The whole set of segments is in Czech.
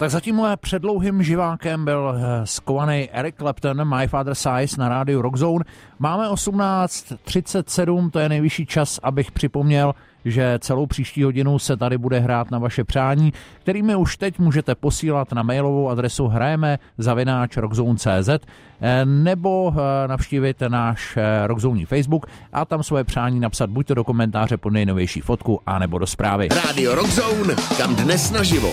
Tak za tímhle předlouhým živákem byl skovaný Eric Clapton, My Father's Size na rádiu Rockzone. Máme 18:37, to je nejvyšší čas, abych připomněl, že celou příští hodinu se tady bude hrát na vaše přání, kterými už teď můžete posílat na mailovou adresu hrajeme@rockzone.cz nebo navštívit náš Rockzone Facebook a tam svoje přání napsat buď to do komentáře pod nejnovější fotku, anebo do zprávy. Rádio Rockzone, kam dnes naživo.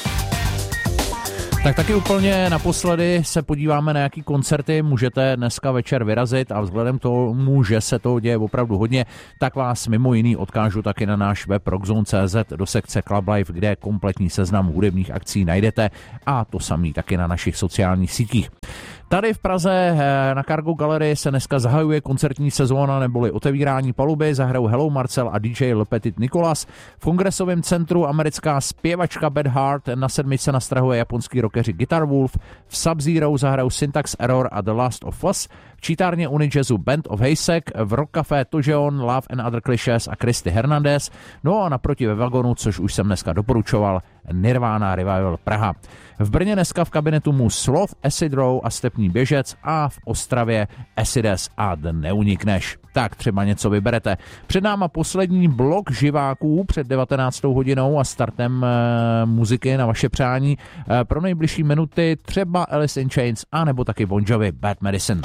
Tak taky úplně naposledy se podíváme, na jaký koncerty můžete dneska večer vyrazit a vzhledem k tomu, že se toho děje opravdu hodně, tak vás mimo jiný odkážu taky na náš web rockzone.cz do sekce Club Life, kde kompletní seznam hudebních akcí najdete a to samý taky na našich sociálních sítích. Tady v Praze na Cargo Gallery se dneska zahajuje koncertní sezóna neboli otevírání paluby, zahrajou Hello Marcel a DJ Le Petit Nicolas. V Kongresovém centru americká zpěvačka Bad Heart, na 7 se nastrahuje japonský rockeři Guitar Wolf, v Sub-Zero zahrajou Syntax Error a The Last of Us, v čítárně Unijazzu Band of Haysek, v Rock Café Tožeon, Love and Other Clichés a Christy Hernandez, no a naproti ve vagonu, což už jsem dneska doporučoval, Nirvana Revival Praha. V Brně dneska v kabinetu mu Sloth, Acid Row a Stepní běžec a v Ostravě Acides a The Neunikneš. Tak třeba něco vyberete. Před náma poslední blok živáků před 19. hodinou a startem muziky na vaše přání. Pro nejbližší minuty třeba Alice in Chains a nebo taky Bon Jovi Bad Medicine.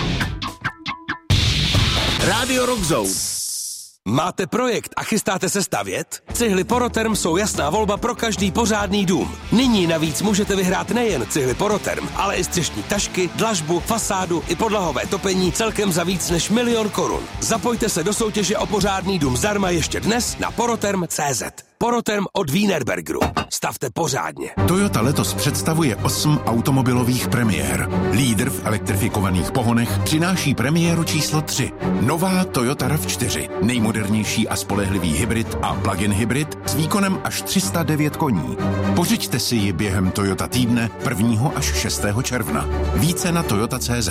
Rádio Rockzone. Máte projekt a chystáte se stavět? Cihly Poroterm jsou jasná volba pro každý pořádný dům. Nyní navíc můžete vyhrát nejen cihly Poroterm, ale i střešní tašky, dlažbu, fasádu i podlahové topení celkem za víc než 1 000 000 korun. Zapojte se do soutěže o pořádný dům zdarma ještě dnes na poroterm.cz. Poroterm od Wienerbergeru. Stavte pořádně. Toyota letos představuje 8 automobilových premiér. Lídr v elektrifikovaných pohonech přináší premiéru číslo 3. Nová Toyota RAV4. Nejmodernější a spolehlivý hybrid a plug-in hybrid s výkonem až 309 koní. Pořiďte si ji během Toyota týdne 1. až 6. června. Více na toyota.cz.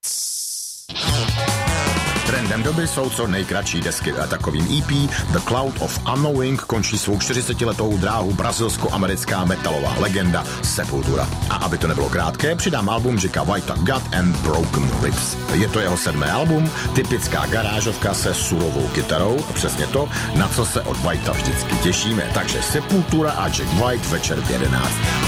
Trendem doby jsou co nejkratší desky a takovým EP The Cloud of Unknowing končí svou 40letou dráhu brazilsko-americká metalová legenda Sepultura. A aby to nebylo krátké, přidám album Jacka Whitea God and Broken Ribs. Je to jeho 7. album, typická garážovka se surovou kytarou, přesně to, na co se od Whitea vždycky těšíme. Takže Sepultura a Jack White večer v 11.